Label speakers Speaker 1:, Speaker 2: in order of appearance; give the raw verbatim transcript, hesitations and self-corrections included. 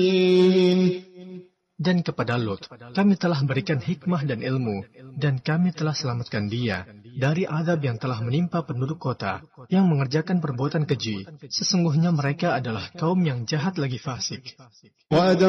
Speaker 1: Dan kepada Lut, kami telah berikan hikmah dan ilmu, dan kami telah selamatkan dia dari azab yang telah menimpa penduduk kota yang mengerjakan perbuatan keji. Sesungguhnya mereka adalah kaum yang jahat lagi fasik.